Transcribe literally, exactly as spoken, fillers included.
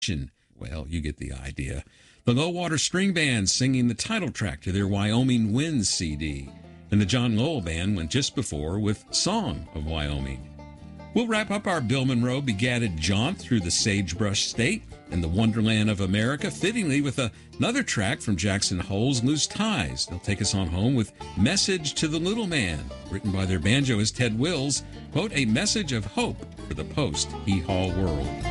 Well, you get the idea. The Low Water String Band singing the title track to their Wyoming Winds C D. And the John Lowell Band went just before with Song of Wyoming. We'll wrap up our Bill Monroe begatted jaunt through the Sagebrush State and the Wonderland of America, fittingly with a, another track from Jackson Hole's Loose Ties. They'll take us on home with Message to the Little Man, written by their banjoist Ted Wills, quote, a message of hope for the post-Hee Haw world.